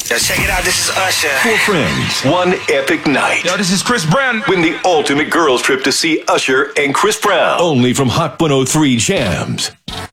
Yo, check it out, this is Usher. Four friends, one epic night. Yo, this is Chris Brown. Win the ultimate girls trip to see Usher and Chris Brown. Only from Hot 103 Jams.